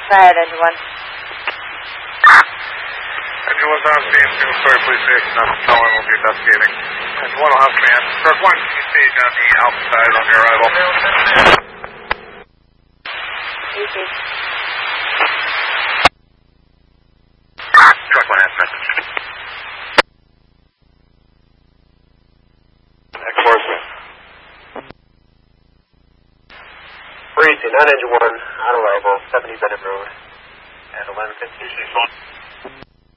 Fire engine 1. Engine 1's on scene, single story police station, nothing telling, we'll be investigating. Engine 1 will have command. Truck 1, can you stage on the alpha side on your arrival? Easy. Truck 1 has message. Enforcement. Breezy, 9 engine 1, on arrival, 70 Bennett Road, at 11:15.